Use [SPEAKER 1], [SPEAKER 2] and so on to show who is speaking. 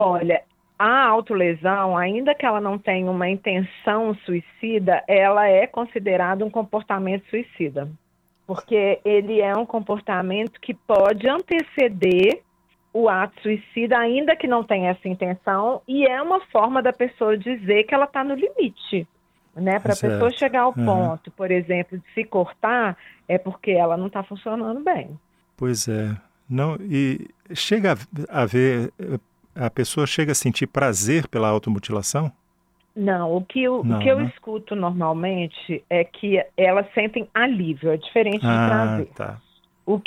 [SPEAKER 1] Olha, a autolesão, ainda que ela não tenha uma intenção suicida, ela é considerada um comportamento suicida, porque ele é um comportamento que pode anteceder o ato suicida, ainda que não tenha essa intenção, e é uma forma da pessoa dizer que ela está no limite, né? Para a pessoa
[SPEAKER 2] Certo.
[SPEAKER 1] chegar ao
[SPEAKER 2] Aham.
[SPEAKER 1] ponto, por exemplo, de se cortar, é porque ela não está funcionando bem.
[SPEAKER 2] Pois é. Não, e chega a ver, a pessoa chega a sentir prazer pela automutilação?
[SPEAKER 1] Não, o que
[SPEAKER 2] Não,
[SPEAKER 1] eu
[SPEAKER 2] né?
[SPEAKER 1] escuto normalmente é que elas sentem alívio, é diferente de
[SPEAKER 2] Ah,
[SPEAKER 1] prazer.
[SPEAKER 2] tá.